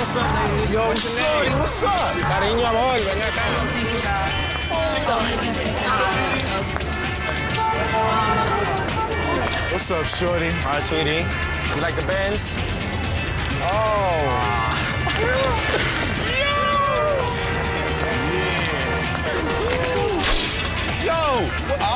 What's up, ladies? Yo, What's your shorty, name? what's up? Cariño, amor, ven acá. What's up, shorty? Hi, sweetie. You like the Benz? Oh. Yo!